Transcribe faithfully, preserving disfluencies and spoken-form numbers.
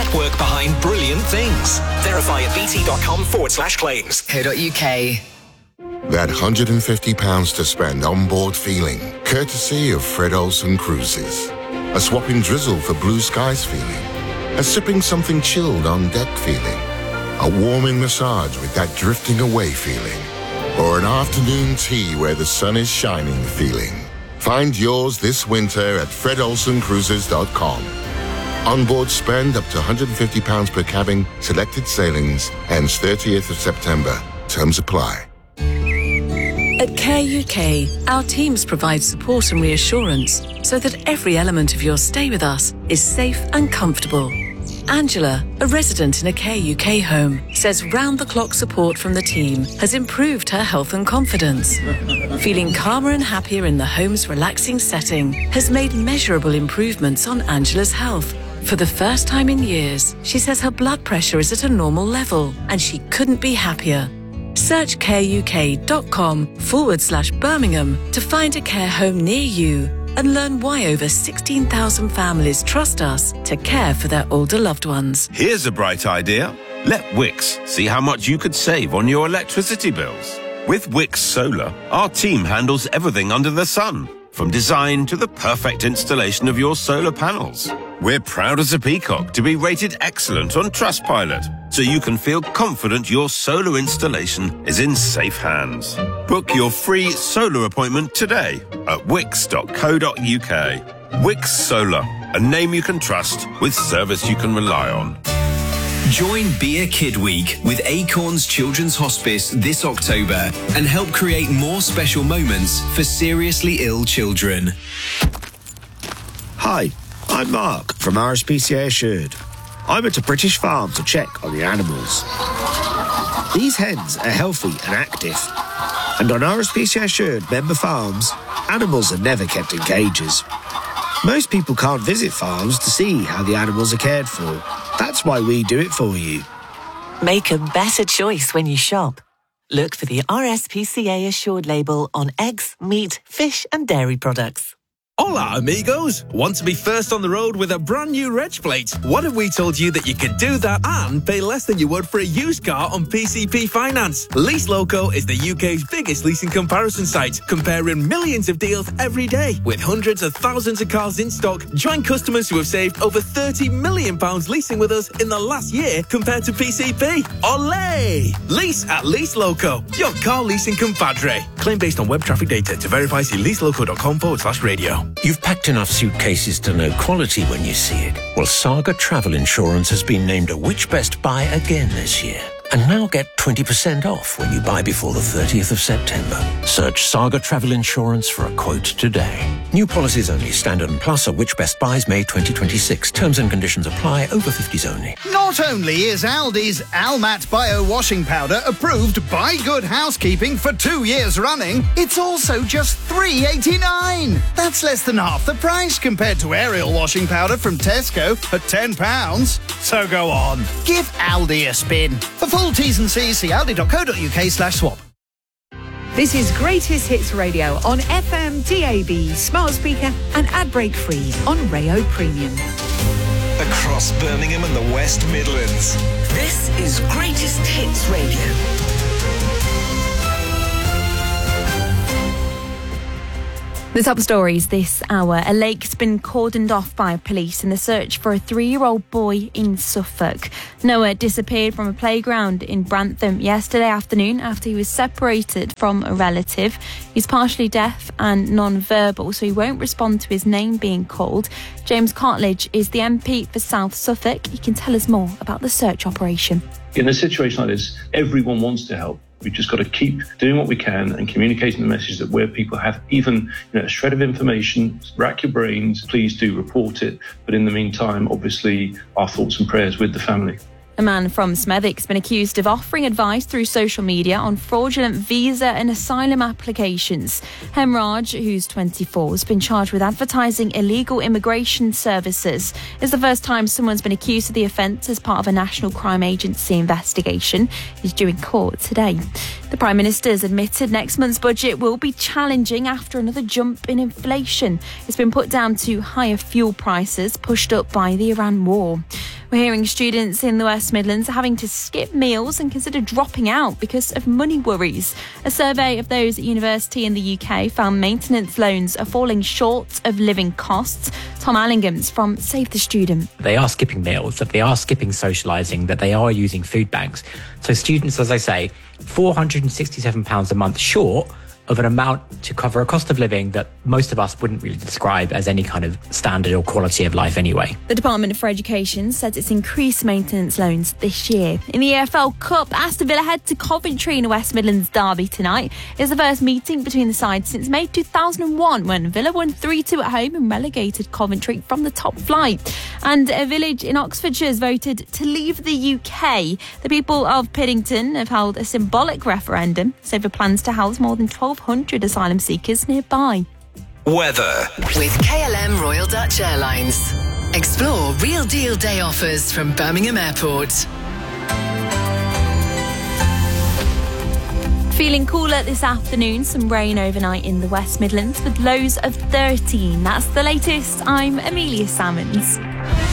top work behind brilliant things. Verify at bt.com forward slash claims. Co.uk. That one hundred fifty pounds to spend on board feeling, courtesy of Fred Olsen Cruises. A swapping drizzle for blue skies feeling. A sipping something chilled on deck feeling. A warming massage with that drifting away feeling. Or an afternoon tea where the sun is shining feeling. Find yours this winter at fred olsen cruises dot com. Onboard spend up to one hundred fifty pounds per cabin, selected sailings, ends thirtieth of September. Terms apply. At Care U K, our teams provide support and reassurance so that every element of your stay with us is safe and comfortable. Angela, a resident in a Care U K home, says round-the-clock support from the team has improved her health and confidence. Feeling calmer and happier in the home's relaxing setting has made measurable improvements on Angela's health. For the first time in years, she says her blood pressure is at a normal level and she couldn't be happier. Search careuk.com forward slash Birmingham to find a care home near you and learn why over sixteen thousand families trust us to care for their older loved ones. Here's a bright idea. Let Wix see how much you could save on your electricity bills. With Wix Solar, our team handles everything under the sun, from design to the perfect installation of your solar panels. We're proud as a peacock to be rated excellent on Trustpilot, so you can feel confident your solar installation is in safe hands. Book your free solar appointment today at wix dot co dot uk. Wix Solar, a name you can trust with service you can rely on. Join Be a Kid Week with Acorns Children's Hospice this October and help create more special moments for seriously ill children. Hi, I'm Mark from R S P C A Assured. I'm at a British farm to check on the animals. These hens are healthy and active. And on R S P C A Assured member farms, animals are never kept in cages. Most people can't visit farms to see how the animals are cared for. That's why we do it for you. Make a better choice when you shop. Look for the R S P C A Assured label on eggs, meat, fish and dairy products. Hola, amigos! Want to be first on the road with a brand new reg plate? What if we told you that you could do that and pay less than you would for a used car on P C P Finance? Lease Loco is the U K's biggest leasing comparison site, comparing millions of deals every day. With hundreds of thousands of cars in stock, join customers who have saved over thirty million pounds leasing with us in the last year compared to P C P. Olé! Lease at Lease Loco, your car leasing compadre. Claim based on web traffic data. To verify, see leaseloco.com forward slash radio. You've packed enough suitcases to know quality when you see it. Well, Saga Travel Insurance has been named a Which Best Buy again this year. And now get twenty percent off when you buy before the thirtieth of September. Search Saga Travel Insurance for a quote today. New policies only. Standard and Plus are Which Best Buys May twenty twenty-six. Terms and conditions apply. Over fifties only. Not only is Aldi's Almat Bio Washing Powder approved by Good Housekeeping for two years running, it's also just three pounds eighty-nine. That's less than half the price compared to Ariel Washing Powder from Tesco at ten pounds. So go on, give Aldi a spin. For full T's and C's, see aldi.co.uk slash swap. This is Greatest Hits Radio on F M, D A B, smart speaker and ad break free on Rayo Premium. Across Birmingham and the West Midlands. This is Greatest Hits Radio. The top stories this hour. A lake's been cordoned off by police in the search for a three-year-old boy in Suffolk. Noah disappeared from a playground in Brantham yesterday afternoon after he was separated from a relative. He's partially deaf and non-verbal, so he won't respond to his name being called. James Cartledge is the M P for South Suffolk. He can tell us more about the search operation. In a situation like this, everyone wants to help. We've just got to keep doing what we can and communicating the message that where people have even you know, a shred of information, rack your brains, please do report it. But in the meantime, obviously, our thoughts and prayers with the family. A man from Smethwick's been accused of offering advice through social media on fraudulent visa and asylum applications. Hemraj, who's twenty-four, has been charged with advertising illegal immigration services. It's the first time someone's been accused of the offence as part of a National Crime Agency investigation. He's due in court today. The Prime Minister has admitted next month's budget will be challenging after another jump in inflation. It's been put down to higher fuel prices pushed up by the Iran war. We're hearing students in the West Midlands are having to skip meals and consider dropping out because of money worries. A survey of those at university in the U K found maintenance loans are falling short of living costs. Tom Allingham's from Save the Student. They are skipping meals, that they are skipping socialising, that they are using food banks. So students, as I say, four hundred sixty-seven pounds a month short of an amount to cover a cost of living that most of us wouldn't really describe as any kind of standard or quality of life anyway. The Department for Education says it's increased maintenance loans this year. In the E F L Cup, Aston Villa head to Coventry in a West Midlands derby tonight. It's the first meeting between the sides since May two thousand one, when Villa won three two at home and relegated Coventry from the top flight. And a village in Oxfordshire has voted to leave the U K. The people of Piddington have held a symbolic referendum over plans to house more than twelve hundred asylum seekers nearby. Weather. With K L M Royal Dutch Airlines. Explore real deal day offers from Birmingham Airport. Feeling cooler this afternoon, some rain overnight in the West Midlands with lows of thirteen. That's the latest. I'm Amelia Salmons.